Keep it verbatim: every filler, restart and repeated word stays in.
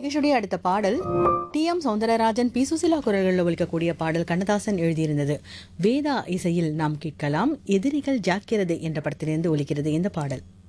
நிகழ்ச்சியுடைய அடுத்த பாடல் D M Soundararajan, B Susheela குரல்களில் ஒலிக்கக்கூடிய பாடல் கண்ணதாசன் எழுதியிருந்தது. வேதா இசையில் நாம் கேட்கலாம். எதிரிகள் ஜாக்கிரதை என்ற படத்திலிருந்து ஒலிக்கிறது இந்த பாடல்.